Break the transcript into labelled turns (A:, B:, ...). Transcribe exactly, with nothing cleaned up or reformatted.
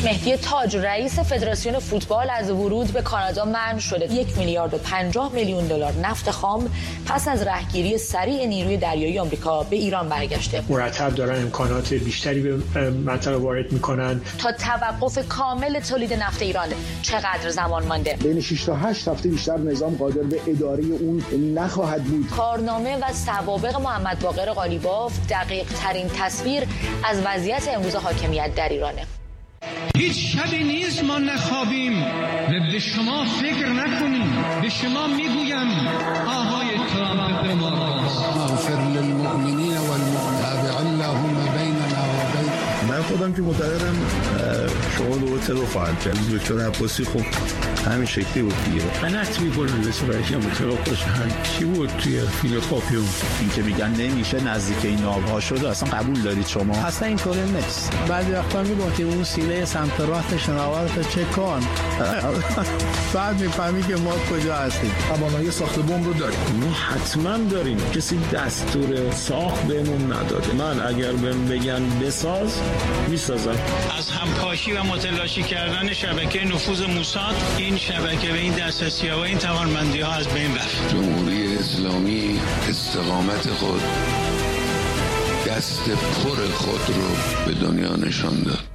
A: مهدی تاج رئیس فدراسیون فوتبال از ورود به کانادا منع شده. یک میلیارد و پنجاه میلیون دلار نفت خام پس از رهگیری سریع نیروی دریایی آمریکا به ایران برگشته.
B: مرتب دارن امکانات بیشتری به منطقه وارد میکنن.
A: تا توقف کامل تولید نفت ایران چقدر زمان مانده؟
C: بین شش تا هشت هفته بیشتر نظام قادر به اداره اون نخواهد بود.
A: کارنامه و سوابق محمد باقر قالیباف دقیق ترین تصویر از وضعیت امروز حاکمیت در ایرانه.
D: هیچ شبی نیست ما نخوابیم و به شما فکر نکنیم. به شما میگویم آهای ترامپ به ما
E: اغفر للمؤمنین والمؤمنات اللهم بیننا و بین.
F: من خودم که معتقدم شما دو تا رو خواهد کرد. دکتر عباسی خب همین شکلی بود دیگه.
G: غلط می‌کنن مثل برای متوقعش چی بود توی فیلوپاپیوم.
H: این که میگن نمیشه نزدیک این آبها شده اصلا قبول دارید شما؟
G: اصلا اینطوری نیست. بعضی وقتا میگفتیم اون سینه سمت راست شناورت چک کن. بعد میفهمی که ما کجا هستیم.
F: توانایی ساخت بمب رو داریم.
G: ما حتما داریم. کسی دستور ساخت بهمون نداده. من اگر بهم بگن بساز میسازم.
D: از همپاشی و متلاشی کردن شبکه نفوذ موساد این شبکه و این دسترسی‌ها و این توانمندی‌ها از بین رفت.
E: جمهوری اسلامی استقامت خود، دست پر خود رو به دنیا نشان داد.